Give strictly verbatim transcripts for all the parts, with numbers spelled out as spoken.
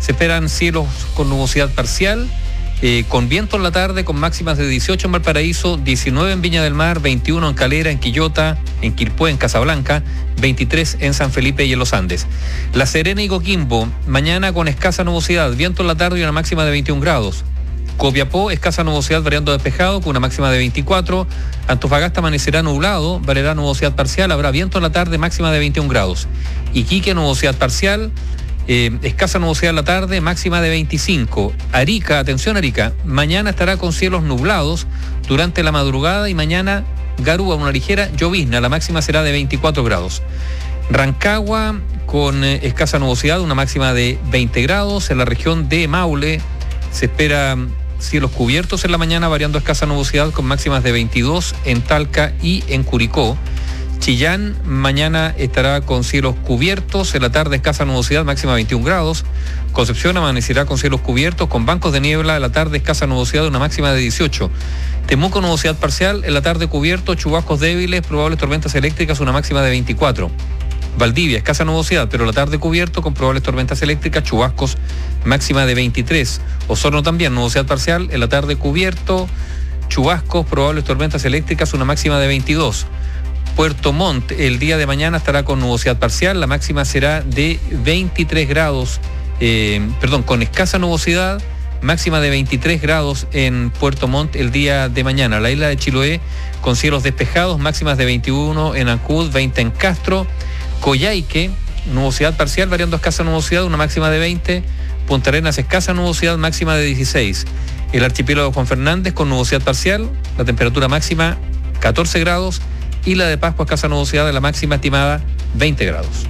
Se esperan cielos con nubosidad parcial, eh, con viento en la tarde, con máximas de dieciocho en Valparaíso, diecinueve en Viña del Mar, veintiuno en Calera, en Quillota, en Quilpué, en Casablanca, veintitrés en San Felipe y en Los Andes. La Serena y Coquimbo, mañana con escasa nubosidad, viento en la tarde y una máxima de veintiún grados. Copiapó, escasa nubosidad variando despejado con una máxima de veinticuatro. Antofagasta amanecerá nublado, variará nubosidad parcial, habrá viento en la tarde, máxima de veintiún grados. Iquique, nubosidad parcial, eh, escasa nubosidad en la tarde, máxima de veinticinco. Arica, atención Arica, mañana estará con cielos nublados durante la madrugada y mañana garúa, una ligera llovizna, la máxima será de veinticuatro grados. Rancagua, con eh, escasa nubosidad, una máxima de veinte grados. En la región de Maule se espera cielos cubiertos en la mañana, variando escasa nubosidad con máximas de veintidós en Talca y en Curicó. Chillán, mañana estará con cielos cubiertos, en la tarde escasa nubosidad, máxima veintiún grados. Concepción amanecerá con cielos cubiertos, con bancos de niebla, en la tarde escasa nubosidad, una máxima de dieciocho. Temuco, nubosidad parcial, en la tarde cubierto, chubascos débiles, probables tormentas eléctricas, una máxima de veinticuatro. Valdivia, escasa nubosidad, pero la tarde cubierto con probables tormentas eléctricas, chubascos, máxima de veintitrés. Osorno también, nubosidad parcial, en la tarde cubierto, chubascos, probables tormentas eléctricas, una máxima de veintidós. Puerto Montt, el día de mañana estará con nubosidad parcial, la máxima será de veintitrés grados, eh, perdón, con escasa nubosidad, máxima de veintitrés grados en Puerto Montt el día de mañana. La isla de Chiloé con cielos despejados, máximas de veintiuno en Ancud, veinte en Castro. Coyhaique, nubosidad parcial, variando escasa nubosidad, una máxima de veinte. Punta Arenas, escasa nubosidad, máxima de dieciséis. El archipiélago de Juan Fernández con nubosidad parcial, la temperatura máxima catorce grados. Y la de Pascua, escasa nubosidad, de la máxima estimada veinte grados.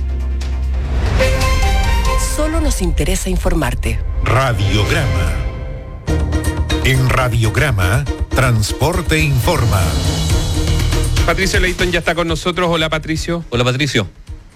Solo nos interesa informarte. Radiograma. En Radiograma, Transporte Informa. Patricio Leighton ya está con nosotros. Hola, Patricio. Hola, Patricio.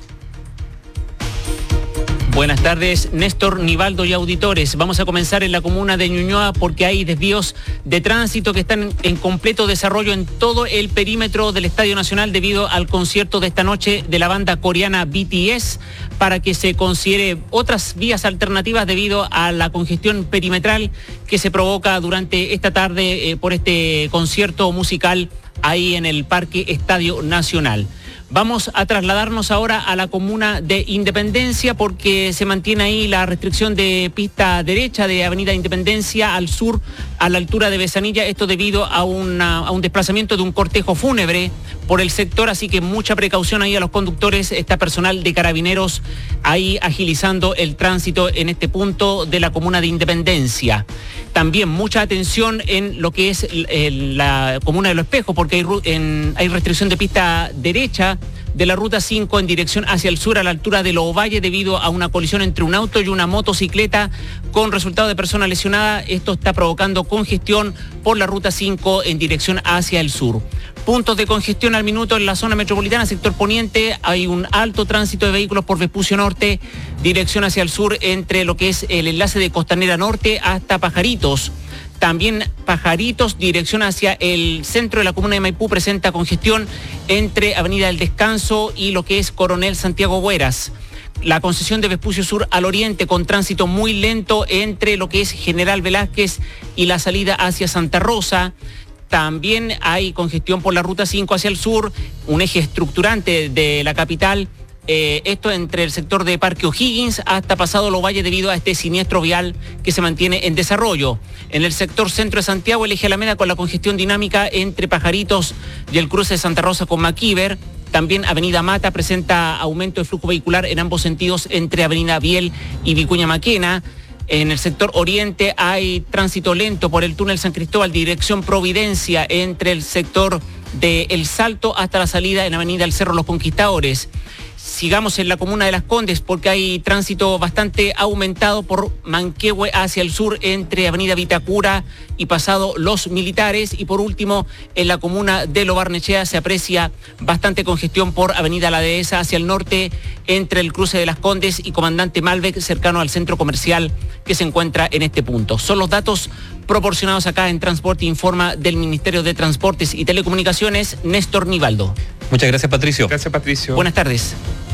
Buenas tardes, Néstor, Nivaldo y auditores. Vamos a comenzar en la comuna de Ñuñoa porque hay desvíos de tránsito que están en completo desarrollo en todo el perímetro del Estadio Nacional debido al concierto de esta noche de la banda coreana B T S, para que se considere otras vías alternativas debido a la congestión perimetral que se provoca durante esta tarde eh, por este concierto musical ahí en el Parque Estadio Nacional. Vamos a trasladarnos ahora a la comuna de Independencia porque se mantiene ahí la restricción de pista derecha de Avenida Independencia al sur, a la altura de Besanilla, esto debido a, una, a un desplazamiento de un cortejo fúnebre por el sector, así que mucha precaución ahí a los conductores, está personal de Carabineros ahí agilizando el tránsito en este punto de la comuna de Independencia. También mucha atención en lo que es el, la comuna de Los Espejos porque hay, en, hay restricción de pista derecha de la ruta cinco en dirección hacia el sur a la altura de Lovalle debido a una colisión entre un auto y una motocicleta con resultado de persona lesionada. Esto está provocando congestión por la ruta cinco en dirección hacia el sur. Puntos de congestión al minuto en la zona metropolitana, sector poniente, hay un alto tránsito de vehículos por Vespucio Norte, dirección hacia el sur entre lo que es el enlace de Costanera Norte hasta Pajaritos. También Pajaritos, dirección hacia el centro de la comuna de Maipú, presenta congestión entre Avenida del Descanso y lo que es Coronel Santiago Hueras. La concesión de Vespucio Sur al oriente con tránsito muy lento entre lo que es General Velázquez y la salida hacia Santa Rosa. También hay congestión por la ruta cinco hacia el sur, un eje estructurante de la capital. Eh, esto entre el sector de Parque O'Higgins hasta pasado Lovalle debido a este siniestro vial que se mantiene en desarrollo. En el sector centro de Santiago, el eje Alameda con la congestión dinámica entre Pajaritos y el cruce de Santa Rosa con Macíver. También Avenida Mata presenta aumento de flujo vehicular en ambos sentidos entre Avenida Biel y Vicuña Maquena. En el sector oriente hay tránsito lento por el túnel San Cristóbal, dirección Providencia, entre el sector de El Salto hasta la salida en Avenida El Cerro Los Conquistadores. Sigamos en la comuna de Las Condes porque hay tránsito bastante aumentado por Manquehue hacia el sur entre Avenida Vitacura y pasado Los Militares. Y por último, en la comuna de Lo Barnechea se aprecia bastante congestión por Avenida La Dehesa hacia el norte entre el cruce de Las Condes y Comandante Malbec cercano al centro comercial que se encuentra en este punto. Son los datos proporcionados acá en Transporte Informa del Ministerio de Transportes y Telecomunicaciones, Néstor Nivaldo. Muchas gracias, Patricio. Gracias, Patricio. Buenas tardes.